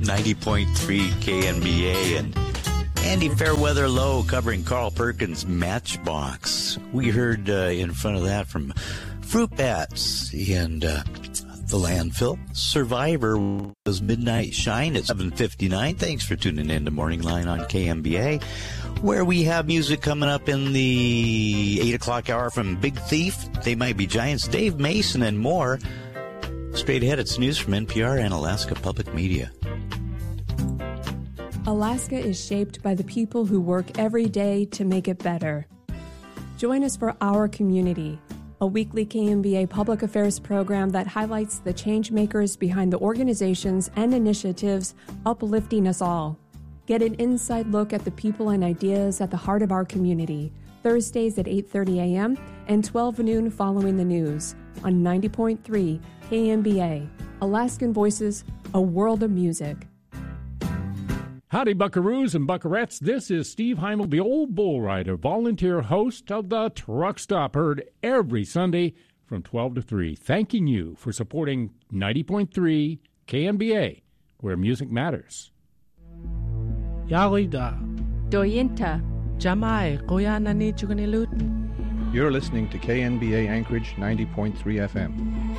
90.3 KNBA and Andy Fairweather Low covering Carl Perkins' Matchbox. We heard in front of that from Fruit Bats and The Landfill. Survivor was Midnight Shine at 7:59. Thanks for tuning in to Morning Line on KNBA, where we have music coming up in the 8 o'clock hour from Big Thief, They Might Be Giants, Dave Mason, and more. Straight ahead, it's news from NPR and Alaska Public Media. Alaska is shaped by the people who work every day to make it better. Join us for Our Community, a weekly KNBA public affairs program that highlights the change makers behind the organizations and initiatives uplifting us all. Get an inside look at the people and ideas at the heart of our community, Thursdays at 8:30 a.m. and 12 noon following the news on 90.3 KNBA. Alaskan Voices, a world of music. Howdy, buckaroos and buckarettes. This is Steve Heimel, the old bull rider, volunteer host of the Truck Stop, heard every Sunday from 12 to 3. Thanking you for supporting 90.3 KNBA, where music matters. Yarida. Doyinta. Jamai, Koyanani Chugunilut. You're listening to KNBA Anchorage 90.3 FM.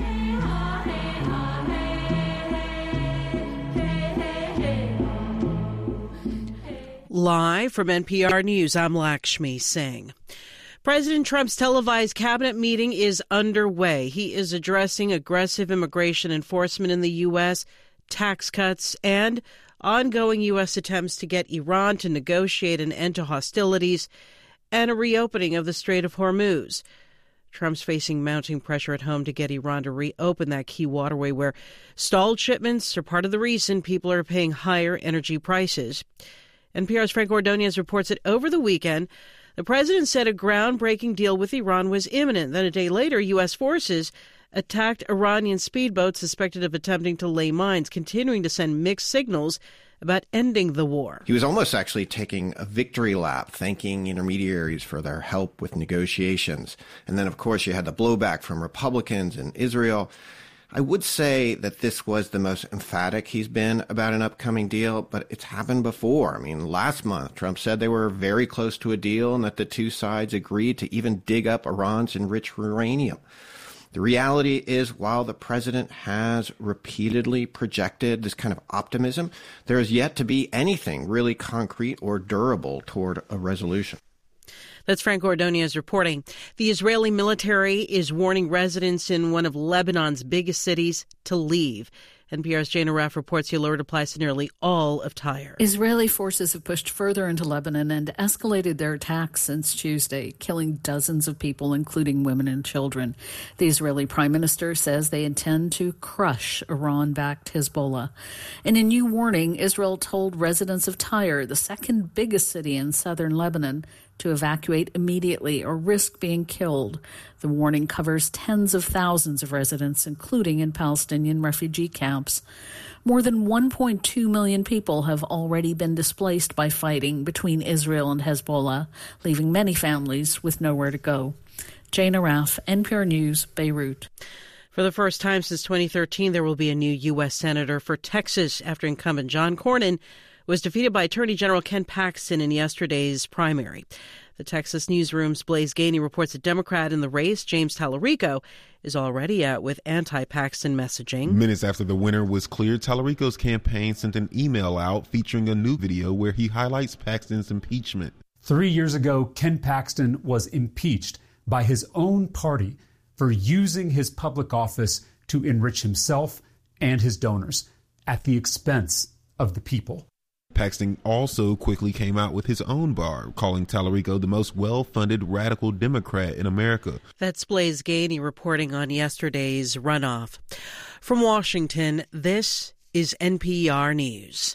Live from NPR News, I'm Lakshmi Singh. President Trump's televised cabinet meeting is underway. He is addressing aggressive immigration enforcement in the U.S., tax cuts, and ongoing U.S. attempts to get Iran to negotiate an end to hostilities and a reopening of the Strait of Hormuz. Trump's facing mounting pressure at home to get Iran to reopen that key waterway where stalled shipments are part of the reason people are paying higher energy prices. NPR's Frank Ordonez reports that over the weekend, the president said a groundbreaking deal with Iran was imminent. Then a day later, U.S. forces attacked Iranian speedboats suspected of attempting to lay mines, continuing to send mixed signals about ending the war. He was almost actually taking a victory lap, thanking intermediaries for their help with negotiations. And then, of course, you had the blowback from Republicans in Israel. I would say that this was the most emphatic he's been about an upcoming deal, but it's happened before. I mean, last month, Trump said they were very close to a deal and that the two sides agreed to even dig up Iran's enriched uranium. The reality is, while the president has repeatedly projected this kind of optimism, there is yet to be anything really concrete or durable toward a resolution. That's Frank Ordonez reporting. The Israeli military is warning residents in one of Lebanon's biggest cities to leave. NPR's Jane Araf reports the alert applies to nearly all of Tyre. Israeli forces have pushed further into Lebanon and escalated their attacks since Tuesday, killing dozens of people, including women and children. The Israeli prime minister says they intend to crush Iran-backed Hezbollah. In a new warning, Israel told residents of Tyre, the second biggest city in southern Lebanon, to evacuate immediately or risk being killed. The warning covers tens of thousands of residents, including in Palestinian refugee camps. More than 1.2 million people have already been displaced by fighting between Israel and Hezbollah, leaving many families with nowhere to go. Jane Araf, NPR News, Beirut. For the first time since 2013, there will be a new U.S. Senator for Texas after incumbent John Cornyn was defeated by Attorney General Ken Paxton in yesterday's primary. The Texas Newsroom's Blaise Gainey reports a Democrat in the race, James Tallarico, is already out with anti-Paxton messaging. Minutes after the winner was cleared, Tallarico's campaign sent an email out featuring a new video where he highlights Paxton's impeachment. 3 years ago, Ken Paxton was impeached by his own party for using his public office to enrich himself and his donors at the expense of the people. Paxton also quickly came out with his own bar, calling Tallarico the most well-funded radical Democrat in America. That's Blaise Gainey reporting on yesterday's runoff. From Washington, this is NPR News.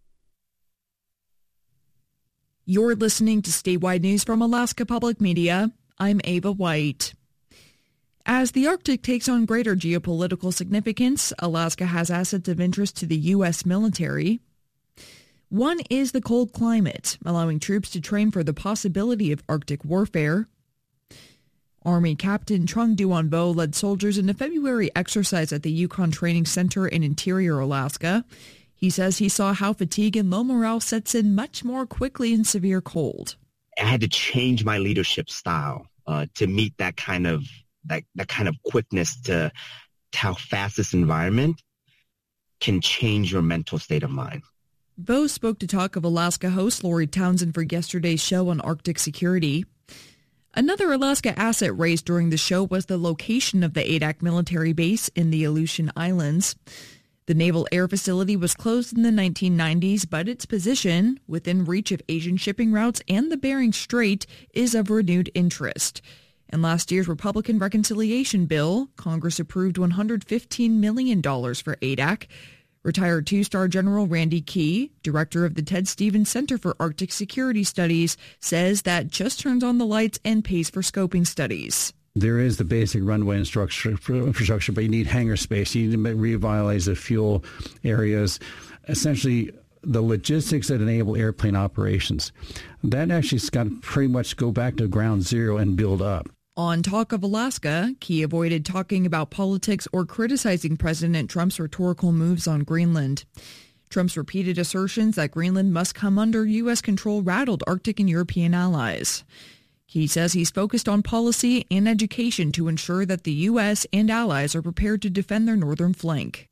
You're listening to statewide news from Alaska Public Media. I'm Ava White. As the Arctic takes on greater geopolitical significance, Alaska has assets of interest to the U.S. military. One is the cold climate, allowing troops to train for the possibility of Arctic warfare. Army Captain Trung Duan Vo led soldiers in a February exercise at the Yukon Training Center in interior Alaska. He says he saw how fatigue and low morale sets in much more quickly in severe cold. I had to change my leadership style to meet that kind of quickness to how fast this environment can change your mental state of mind. Bo spoke to Talk of Alaska host Lori Townsend for yesterday's show on Arctic security. Another Alaska asset raised during the show was the location of the Adak military base in the Aleutian Islands. The Naval Air Facility was closed in the 1990s, but its position, within reach of Asian shipping routes and the Bering Strait, is of renewed interest. In last year's Republican reconciliation bill, Congress approved $115 million for Adak. Retired two-star General Randy Key, director of the Ted Stevens Center for Arctic Security Studies, says that just turns on the lights and pays for scoping studies. There is the basic runway infrastructure, but you need hangar space. You need to revitalize the fuel areas. Essentially, the logistics that enable airplane operations. That actually has got to pretty much go back to ground zero and build up. On Talk of Alaska, Key avoided talking about politics or criticizing President Trump's rhetorical moves on Greenland. Trump's repeated assertions that Greenland must come under U.S. control rattled Arctic and European allies. Key says he's focused on policy and education to ensure that the U.S. and allies are prepared to defend their northern flank.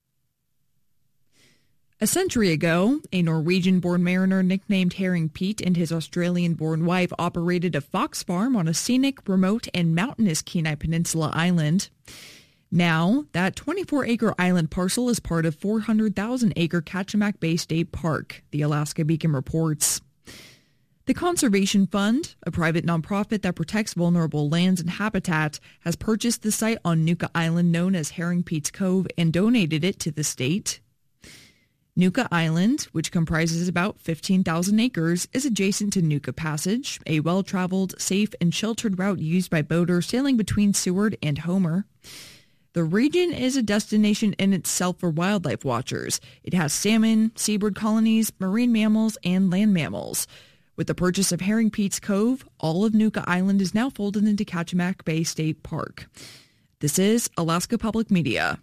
A century ago, a Norwegian-born mariner nicknamed Herring Pete and his Australian-born wife operated a fox farm on a scenic, remote, and mountainous Kenai Peninsula island. Now, that 24-acre island parcel is part of 400,000-acre Kachemak Bay State Park, the Alaska Beacon reports. The Conservation Fund, a private nonprofit that protects vulnerable lands and habitat, has purchased the site on Nuka Island known as Herring Pete's Cove and donated it to the state. Nuka Island, which comprises about 15,000 acres, is adjacent to Nuka Passage, a well-traveled, safe, and sheltered route used by boaters sailing between Seward and Homer. The region is a destination in itself for wildlife watchers. It has salmon, seabird colonies, marine mammals, and land mammals. With the purchase of Herring Pete's Cove, all of Nuka Island is now folded into Kachemak Bay State Park. This is Alaska Public Media.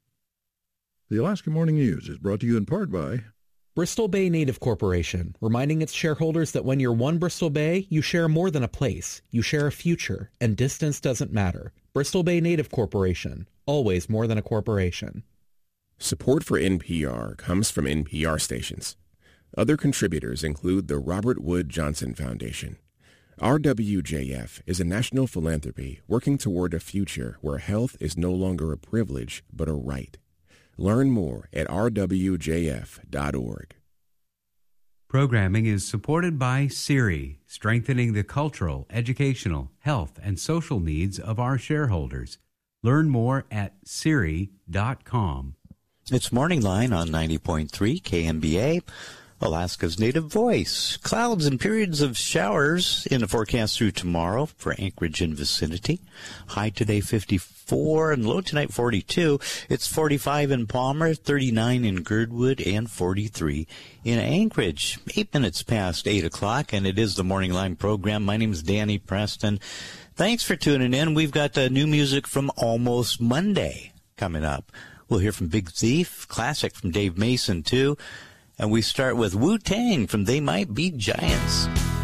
The Alaska Morning News is brought to you in part by Bristol Bay Native Corporation, reminding its shareholders that when you're one Bristol Bay, you share more than a place. You share a future, and distance doesn't matter. Bristol Bay Native Corporation, always more than a corporation. Support for NPR comes from NPR stations. Other contributors include the Robert Wood Johnson Foundation. RWJF is a national philanthropy working toward a future where health is no longer a privilege but a right. Learn more at rwjf.org. Programming is supported by SIRI, strengthening the cultural, educational, health, and social needs of our shareholders. Learn more at SIRI.com. It's Morning Line on 90.3 KMBA, Alaska's native voice. Clouds and periods of showers in the forecast through tomorrow for Anchorage and vicinity. High today 54 and low tonight 42. It's 45 in Palmer, 39 in Girdwood, and 43 in Anchorage. 8 minutes past 8 o'clock, and it is the Morning Line program. My name is Danny Preston. Thanks for tuning in. We've got new music from Almost Monday coming up. We'll hear from Big Thief, classic from Dave Mason, too. And we start with Wu-Tang from They Might Be Giants.